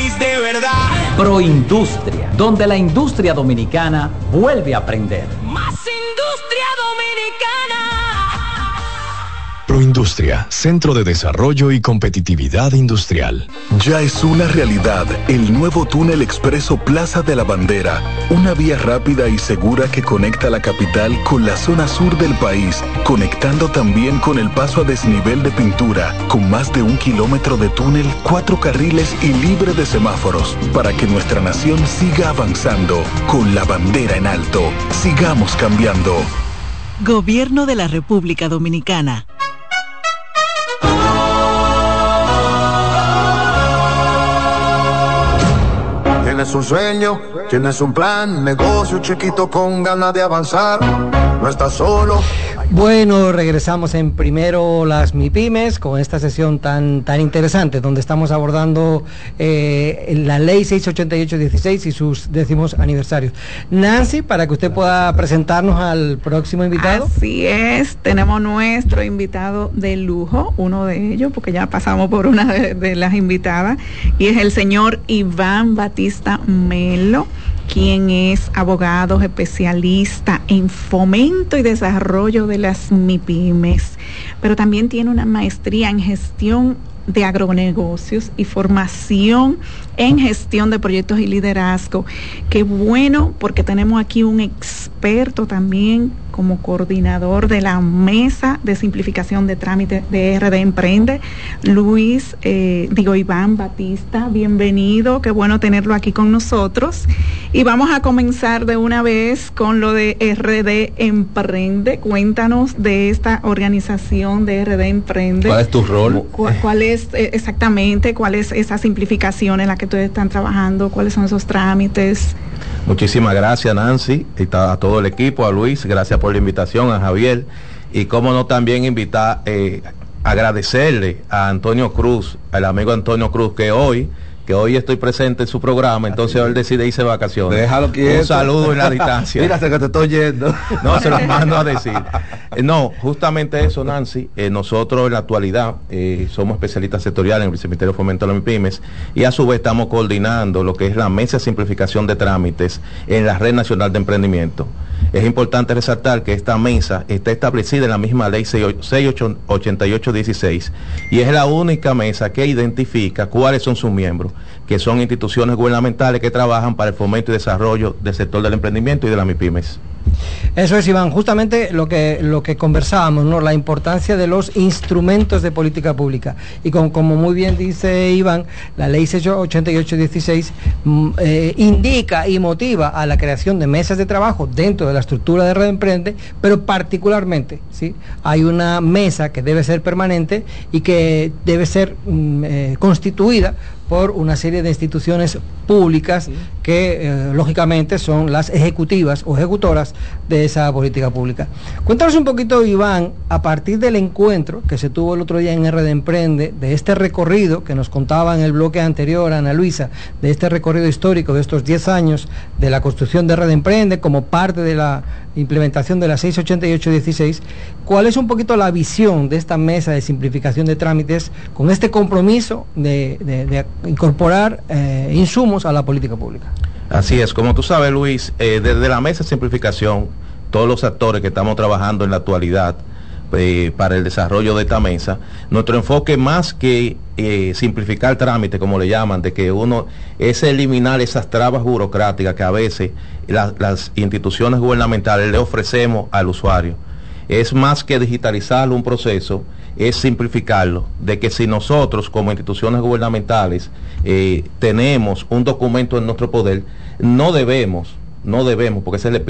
país de verdad. Proindustria, donde la industria dominicana vuelve a aprender. Más industria dominicana. Proindustria, Centro de Desarrollo y Competitividad Industrial. Ya es una realidad el nuevo túnel expreso Plaza de la Bandera, una vía rápida y segura que conecta la capital con la zona sur del país, conectando también con el paso a desnivel de Pintura, con más de 1 kilómetro de túnel, 4 carriles y libre de semáforos, para que nuestra nación siga avanzando con la bandera en alto. Sigamos cambiando. Gobierno de la República Dominicana. Tienes un sueño, tienes un plan, negocio chiquito con ganas de avanzar, no estás solo. Bueno, regresamos en Primero las MIPYMES con esta sesión tan interesante donde estamos abordando la ley 688-16 y sus 10º aniversarios. Nancy, para que usted pueda presentarnos al próximo invitado. Así es, tenemos nuestro invitado de lujo, uno de ellos, porque ya pasamos por una de las invitadas, y es el señor Iván Batista Melo, quien es abogado especialista en fomento y desarrollo de las MIPYMES, pero también tiene una maestría en gestión de agronegocios y formación en gestión de proyectos y liderazgo. Qué bueno, porque tenemos aquí un experto también como coordinador de la mesa de simplificación de trámites de RD Emprende, Iván Batista, bienvenido, qué bueno tenerlo aquí con nosotros. Y vamos a comenzar de una vez con lo de RD Emprende. Cuéntanos de esta organización de RD Emprende. ¿Cuál es tu rol? ¿Cuál es exactamente, cuál es esa simplificación en la que ustedes están trabajando? ¿Cuáles son esos trámites? Muchísimas gracias, Nancy, y a todo el equipo, a Luis, gracias por la invitación, a Javier, y cómo no también agradecerle a Antonio Cruz, al amigo Antonio Cruz, que hoy estoy presente en su programa, entonces él decide irse de vacaciones. Déjalo quieto. Un saludo en la distancia. Mira, hasta que te estoy yendo. No, se lo mando a decir. No, justamente eso, Nancy. Nosotros en la actualidad somos especialistas sectoriales en el Viceministerio de Fomento de las MIPYMES y a su vez estamos coordinando lo que es la mesa de simplificación de trámites en la Red Nacional de Emprendimiento. Es importante resaltar que esta mesa está establecida en la misma ley 688-16 y es la única mesa que identifica cuáles son sus miembros, que son instituciones gubernamentales que trabajan para el fomento y desarrollo del sector del emprendimiento y de las MIPYMES. Eso es, Iván, justamente lo que conversábamos, ¿no? La importancia de los instrumentos de política pública. Y como muy bien dice Iván, la ley 688-16 indica y motiva a la creación de mesas de trabajo dentro de la estructura de Red Emprende, pero particularmente, ¿sí? Hay una mesa que debe ser permanente y que debe ser constituida por una serie de instituciones públicas que lógicamente son las ejecutivas o ejecutoras de esa política pública. Cuéntanos un poquito, Iván, a partir del encuentro que se tuvo el otro día en RD Emprende, de este recorrido que nos contaba en el bloque anterior Ana Luisa, de este recorrido histórico de estos 10 años de la construcción de RD Emprende como parte de la implementación de la 688-16, ¿cuál es un poquito la visión de esta mesa de simplificación de trámites con este compromiso de incorporar insumos a la política pública? Así es, como tú sabes, Luis, desde la mesa de simplificación, todos los actores que estamos trabajando en la actualidad para el desarrollo de esta mesa, nuestro enfoque más que simplificar trámites, como le llaman, de que uno es eliminar esas trabas burocráticas que a veces las instituciones gubernamentales le ofrecemos al usuario. Es más que digitalizar un proceso, es simplificarlo, de que si nosotros como instituciones gubernamentales tenemos un documento en nuestro poder, no debemos, porque ese es el